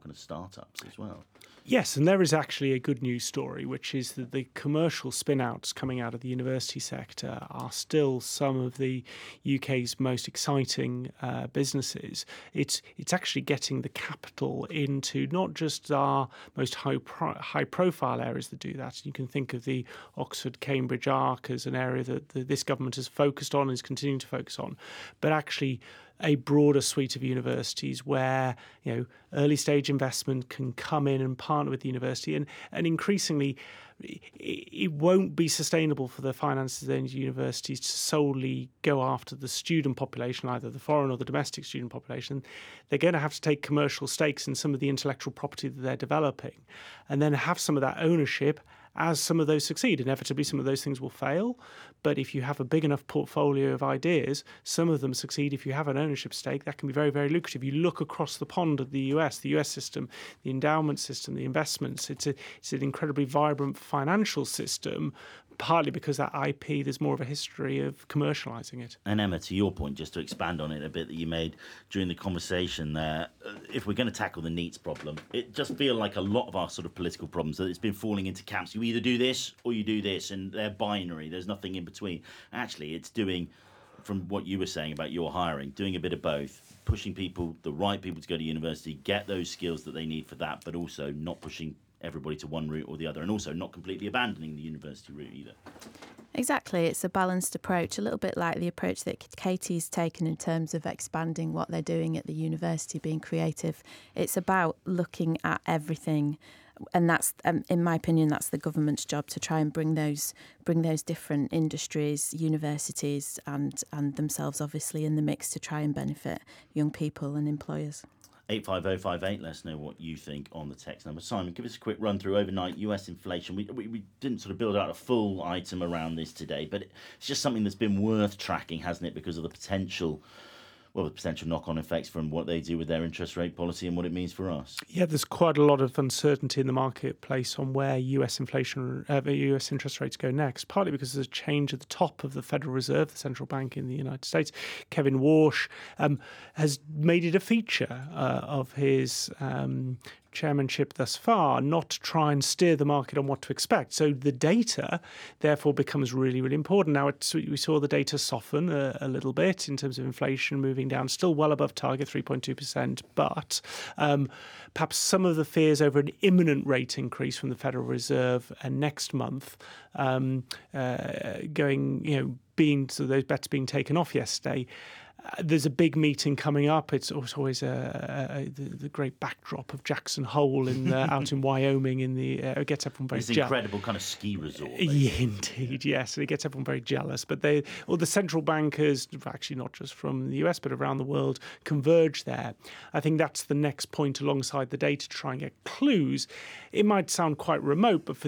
kind of startups as well. Yes, and there is actually a good news story, which is that the commercial spin-outs coming out of the university sector are still some of the UK's most exciting businesses. It's actually getting the capital into not just our most high-profile areas that do that. You can think of the Oxford-Cambridge arc as an area that this government has focused on and is continuing to focus on, but actually a broader suite of universities where early stage investment can come in and partner with the university, and increasingly it won't be sustainable for the finances of those universities to solely go after the student population, either the foreign or the domestic student population. They're going to have to take commercial stakes in some of the intellectual property that they're developing, and then have some of that ownership as some of those succeed. Inevitably, some of those things will fail. But if you have a big enough portfolio of ideas, some of them succeed. If you have an ownership stake, that can be very, very lucrative. You look across the pond at the US system, the endowment system, the investments. It's an incredibly vibrant financial system, partly because that IP, there's more of a history of commercialising it. And Emma, to your point, just to expand on it a bit that you made during the conversation there, if we're going to tackle the NEETs problem, it just feels like a lot of our sort of political problems that it's been falling into camps. You either do this or you do this, and they're binary. There's nothing in between. Actually, it's doing, from what you were saying about your hiring, doing a bit of both, pushing the right people to go to university, get those skills that they need for that, but also not pushing everybody to one route or the other, and also not completely abandoning the university route either. Exactly. It's a balanced approach, a little bit like the approach that Katie's taken in terms of expanding what they're doing at the university, being creative. It's about looking at everything, and that's, in my opinion, that's the government's job, to try and bring those different industries, universities, and themselves obviously in the mix to try and benefit young people and employers. 85058, let us know what you think on the text number. Simon, give us a quick run through overnight US inflation. We didn't sort of build out a full item around this today, but it's just something that's been worth tracking, hasn't it, because of the potential knock-on effects from what they do with their interest rate policy and what it means for us. Yeah, there's quite a lot of uncertainty in the marketplace on where US interest rates go next, partly because there's a change at the top of the Federal Reserve, the central bank in the United States. Kevin Warsh has made it a feature of his chairmanship thus far, not to try and steer the market on what to expect. So the data, therefore, becomes really, really important. Now, we saw the data soften a little bit in terms of inflation moving down, still well above target, 3.2%, but perhaps some of the fears over an imminent rate increase from the Federal Reserve next month being so those bets being taken off yesterday. There's a big meeting coming up. It's always the great backdrop of Jackson Hole out in Wyoming. It gets everyone very jealous. It's an incredible kind of ski resort. Yeah, indeed, yes. And it gets everyone very jealous. But the central bankers, actually not just from the US but around the world, converge there. I think that's the next point alongside the data to try and get clues. It might sound quite remote, but for